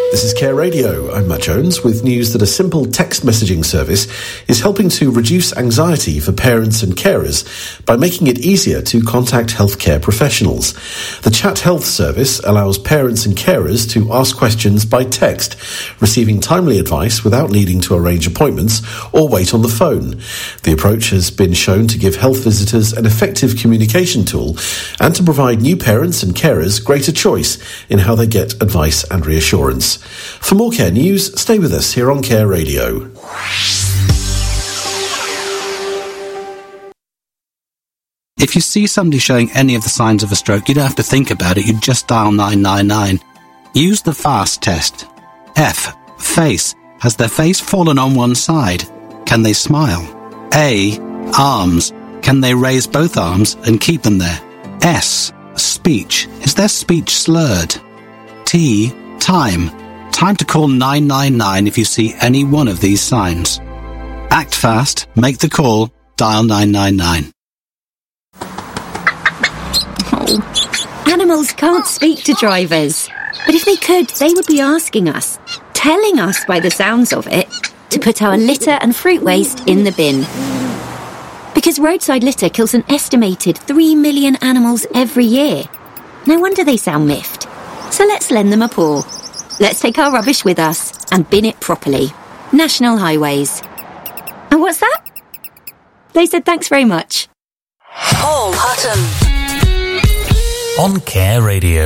This is Care Radio. I'm Matt Jones with news that a simple text messaging service is helping to reduce anxiety for parents and carers by making it easier to contact healthcare professionals. The Chat Health service allows parents and carers to ask questions by text, receiving timely advice without needing to arrange appointments or wait on the phone. The approach has been shown to give health visitors an effective communication tool and to provide new parents and carers greater choice in how they get advice and reassurance. For more care news, stay with us here on Care Radio. If you see somebody showing any of the signs of a stroke, you don't have to think about it, you just dial 999. Use the FAST test. F. Face. Has their face fallen on one side? Can they smile? A. Arms. Can they raise both arms and keep them there? S. Speech. Is their speech slurred? T. Time. Time to call 999 if you see any one of these signs. Act fast, make the call, dial 999. Oh, animals can't speak to drivers. But if they could, they would be asking us, telling us by the sounds of it, to put our litter and fruit waste in the bin. Because roadside litter kills an estimated 3 million animals every year. No wonder they sound miffed. So let's lend them a paw. Let's take our rubbish with us and bin it properly. National Highways. And what's that? They said thanks very much. Paul Hutton. On Care Radio.